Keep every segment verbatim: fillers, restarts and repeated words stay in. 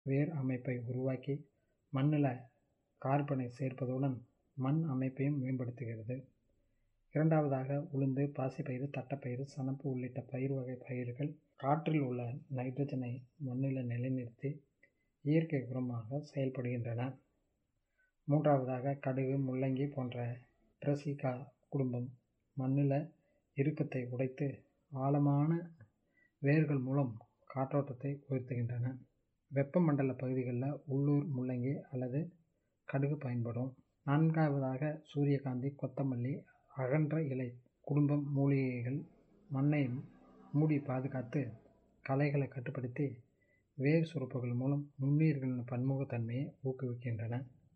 வேர் அமைப்பை உருவாக்கி மண்ணில் கார்பனை சேர்ப்பதுடன் மண் அமைப்பையும் மேம்படுத்துகிறது. இரண்டாவதாக உளுந்து, பாசிப்பயிறு, தட்டைப்பயிறு, சணப்பு உள்ளிட்ட பயிர் வகை பயிர்கள் காற்றில் உள்ள நைட்ரஜனை மண்ணில் நிலைநிறுத்தி இயற்கை உரமாக செயல்படுகின்றன. மூன்றாவதாக கடுகு, முள்ளங்கி போன்ற பிரசிகா குடும்பம் மண்ணில் இறுக்கத்தை உடைத்து ஆழமான வேர்கள் மூலம் காற்றோட்டத்தை உயர்த்துகின்றன. வெப்பமண்டல பகுதிகளில் உள்ளூர் முள்ளங்கி அல்லது கடுகு பயன்படும். நான்காவதாக சூரியகாந்தி, கொத்தமல்லி, அகன்ற இலை குடும்பம் மூலிகைகள் மண்ணை மூடி பாதுகாத்து களைகளை கட்டுப்படுத்தி வேர் சுரப்புகள் மூலம் நுண்ணுயிர்களின் பன்முகத்தன்மையை ஊக்குவிக்கின்றன.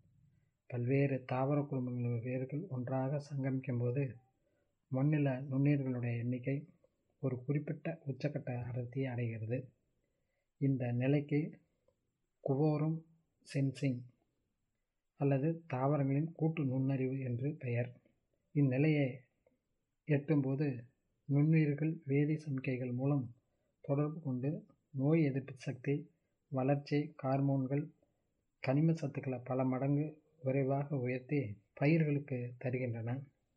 பல்வேறு தாவர குடும்பங்களின் வேர்கள் ஒன்றாக சங்கமிக்கும் போது மண்ணில் நுண்ணுயிர்களுடைய எண்ணிக்கை ஒரு குறிப்பிட்ட உச்சக்கட்ட அடர்த்தியை அடைகிறது. இந்த நிலைக்கு குவோரம் சென்சிங் அல்லது தாவரங்களின் கூட்டு நுண்ணறிவு என்று பெயர். இந்நிலையை எட்டும்போது நுண்ணுயிர்கள் வேதி சமிக்கைகள் மூலம் தொடர்பு கொண்டு நோய் எதிர்ப்பு சக்தி, வளர்ச்சி ஹார்மோன்கள், கனிம சத்துக்களை பல மடங்கு விரைவாக உயர்த்தி பயிர்களுக்கு தருகின்றன.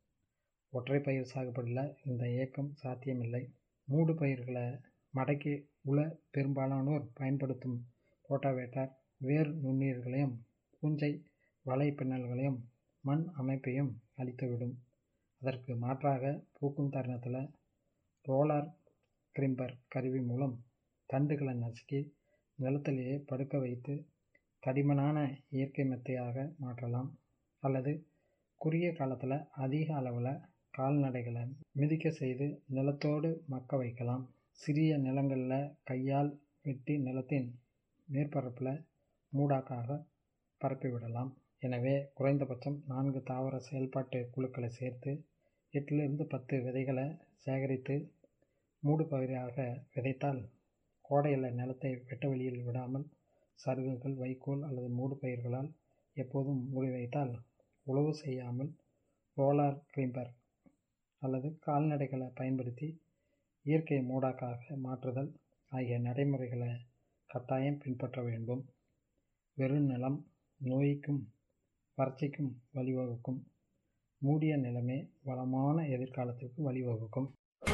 ஒற்றை பயிர் சாகுபடியில் இந்த இயக்கம் சாத்தியமில்லை. மூடு பயிர்களை மடக்கி உழ பெரும்பாலானோர் பயன்படுத்தும் ரோட்டாவேட்டர் வேர் நுண்ணுயிர்களையும் பூஞ்சை வலை பின்னல்களையும் மண் அமைப்பையும் அழித்துவிடும். அதற்கு மாற்றாக பூக்கும் தருணத்தில் ரோலர் கிரிம்பர் கருவி மூலம் தண்டுகளை நசுக்கி நிலத்திலேயே படுக்க வைத்து தடிமனான இயற்கை மெத்தையாக மாற்றலாம். அல்லது குறுகிய காலத்தில் அதிக அளவில் கால்நடைகளை மிதிக்க செய்து நிலத்தோடு மக்க வைக்கலாம். சிறிய நிலங்களில் கையால் வெட்டி நிலத்தின் மேற்பரப்பில் மூடாக்காக பரப்பிவிடலாம். எனவே குறைந்தபட்சம் நான்கு தாவர செயல்பாட்டு குழுக்களை சேர்த்து எட்டிலிருந்து பத்து விதைகளை சேகரித்து மூடு பகுதியாக விதைத்தால் கோடையில் நிலத்தை வெட்ட வெளியில் விடாமல் சருகுகள், வைக்கோல் அல்லது மூடு பயிர்களால் எப்போதும் மூடி வைத்தால் உழவு செய்யாமல் ரோலர் கிரிம்பர் அல்லது கால்நடைகளை பயன்படுத்தி இயற்கை மூடாக்காக மாற்றுதல் ஆகிய நடைமுறைகளை கட்டாயம் பின்பற்ற வேண்டும். வெறும் நிலம் நோய்க்கும் வறட்சிக்கும் வழிவகுக்கும். மூடிய நிலமே வளமான எதிர்காலத்திற்கு வழிவகுக்கும்.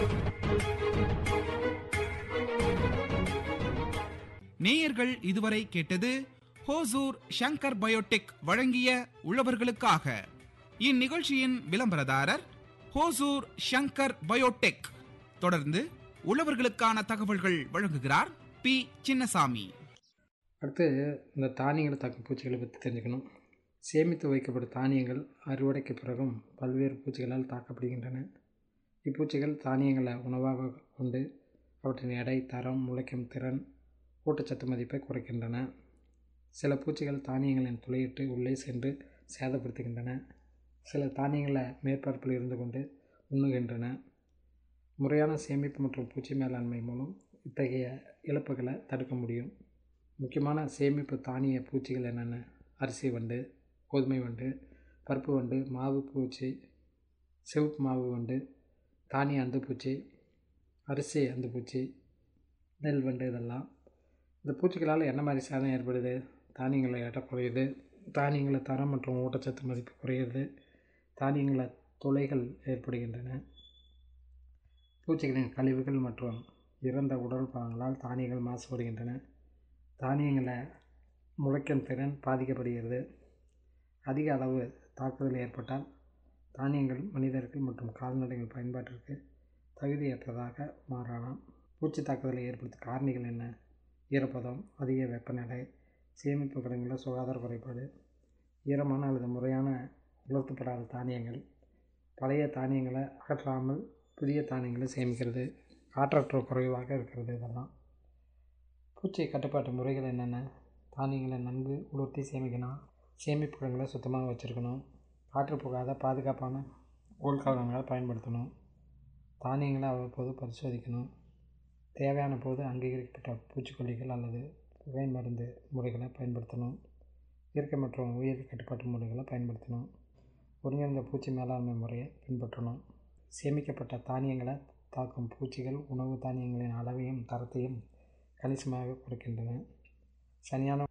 நேயர்கள் இதுவரை கேட்டது ஹோசூர் ஷங்கர் பயோடெக் வழங்கிய உழவர்களுக்காக. இந்நிகழ்ச்சியின் விளம்பரதாரர் ஹோசூர் ஷங்கர் பயோடெக். தொடர்ந்து உழவர்களுக்கான தகவல்கள் வழங்குகிறார் பி சின்னசாமி. அடுத்து இந்த தானியங்களை தாக்கும் பூச்சிகளை பற்றி தெரிஞ்சுக்கணும். சேமித்து வைக்கப்படும் தானியங்கள் அறுவடைக்கு பிறகும் பல்வேறு பூச்சிகளால் தாக்கப்படுகின்றன. இப்பூச்சிகள் தானியங்களை உணவாக கொண்டு அவற்றின் எடை, தரம், முளைக்கும் திறன், ஊட்டச்சத்து மதிப்பை குறைக்கின்றன. சில பூச்சிகள் தானியங்களின் துளையிட்டு உள்ளே சென்று சேதப்படுத்துகின்றன. சில தானியங்களை மேற்பரப்பில் இருந்து கொண்டு உண்ணுகின்றன. முறையான சேமிப்பு மற்றும் பூச்சி மேலாண்மை மூலம் இத்தகைய இழப்புகளை தடுக்க முடியும். முக்கியமான சேமிப்பு தானிய பூச்சிகள் என்னென்ன? அரிசி வண்டு, கோதுமை வண்டு, பருப்பு வண்டு, மாவு பூச்சி, சிவப்பு மாவு வண்டு, தானிய அந்துப்பூச்சி, அரிசி அந்துப்பூச்சி, நெல் வண்டு. இதெல்லாம் இந்த பூச்சிகளால் என்ன மாதிரி சேதம் ஏற்படுது? தானியங்களை எடை குறையுது, தானியங்களை தரம் மற்றும் ஊட்டச்சத்து மதிப்பு குறையுது, தானியங்களை துளைகள் ஏற்படுகின்றன. பூச்சிகளின் கழிவுகள் மற்றும் இறந்த உடல் பாகங்களால் தானியங்கள் மாசுபடுகின்றன. தானியங்களை முளைக்கும் திறன் பாதிக்கப்படுகிறது. அதிக அளவு தாக்குதல் ஏற்பட்டால் தானியங்கள் மனிதர்கள் மற்றும் கால்நடைகள் பயன்பாட்டிற்கு தகுதியற்றதாக மாறலாம். பூச்சி தாக்குதலை ஏற்படுத்தும் காரணிகள் என்ன? ஈரப்பதம், அதிக வெப்பநிலை, சேமிப்பு கிடங்குகளில் சுகாதார குறைபாடு, ஈரமான அல்லது முறையான உலர்த்தப்படாத தானியங்கள், பழைய தானியங்களை அகற்றாமல் புதிய தானியங்களை சேமிக்கிறது, காற்றோட்டம் குறைவாக இருக்கிறது. இதெல்லாம் பூச்சி கட்டுப்பாட்டு முறைகள் என்னென்ன? தானியங்களை நன்கு உலர்த்தி சேமிக்கணும். சேமிப்பு கிடங்களை சுத்தமாக வச்சுருக்கணும். காற்று புகாத பாதுகாப்பான உள்கலன்களை பயன்படுத்தணும். தானியங்களை அவ்வப்போது பரிசோதிக்கணும். தேவையான போது அங்கீகரிக்கப்பட்ட பூச்சிக்கொல்லிகள் அல்லது புகை மருந்து முறைகளை பயன்படுத்தணும். இயற்கை மற்றும் உயிர் கட்டுப்பாட்டு முறைகளை பயன்படுத்தணும். ஒருங்கிணைந்த பூச்சி மேலாண்மை முறையை பின்பற்றணும். சேமிக்கப்பட்ட தானியங்களை தாக்கும் பூச்சிகள் உணவு தானியங்களின் அளவையும் தரத்தையும் கணிசமாக குறைக்கின்றன. சரியான